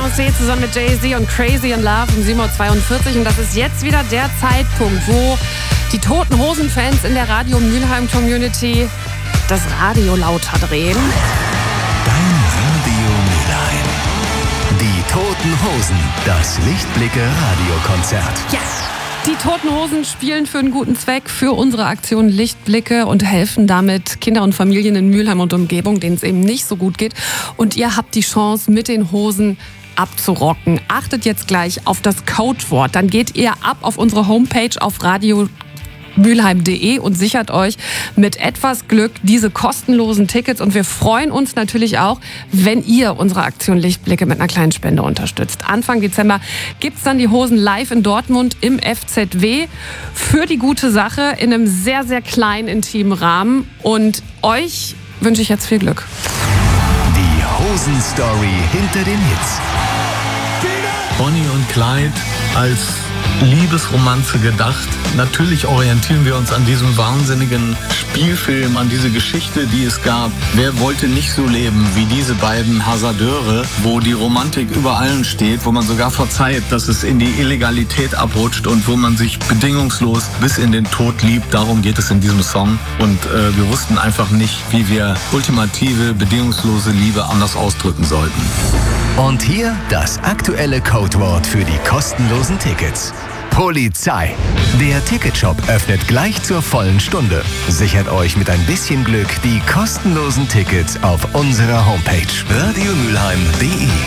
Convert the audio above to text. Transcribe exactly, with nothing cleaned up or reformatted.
Beyoncé zusammen mit Jay-Z und Crazy in Love um sieben Uhr zweiundvierzig. Und das ist jetzt wieder der Zeitpunkt, wo die Toten Hosen-Fans in der Radio Mülheim-Community das Radio lauter drehen. Dein Radio Mülheim. Die Toten Hosen, das Lichtblicke-Radiokonzert. Ja. Die Toten Hosen spielen für einen guten Zweck, für unsere Aktion Lichtblicke und helfen damit Kinder und Familien in Mülheim und Umgebung, denen es eben nicht so gut geht. Und ihr habt die Chance, mit den Hosen abzurocken. Achtet jetzt gleich auf das Codewort. Dann geht ihr ab auf unsere Homepage auf radio mülheim punkt de und sichert euch mit etwas Glück diese kostenlosen Tickets. Und wir freuen uns natürlich auch, wenn ihr unsere Aktion Lichtblicke mit einer kleinen Spende unterstützt. Anfang Dezember gibt's dann die Hosen live in Dortmund im F Z W für die gute Sache in einem sehr, sehr kleinen, intimen Rahmen. Und euch wünsche ich jetzt viel Glück. Die Hosen-Story hinter den Hits. Bonnie und Clyde als Liebesromanze gedacht. Natürlich orientieren wir uns an diesem wahnsinnigen Spielfilm, an diese Geschichte, die es gab. Wer wollte nicht so leben wie diese beiden Hasardeure, wo die Romantik über allen steht, wo man sogar verzeiht, dass es in die Illegalität abrutscht und wo man sich bedingungslos bis in den Tod liebt. Darum geht es in diesem Song. Und äh, wir wussten einfach nicht, wie wir ultimative, bedingungslose Liebe anders ausdrücken sollten. Und hier das aktuelle Codewort für die kostenlosen Tickets. Polizei. Der Ticketshop öffnet gleich zur vollen Stunde. Sichert euch mit ein bisschen Glück die kostenlosen Tickets auf unserer Homepage radio mülheim punkt de.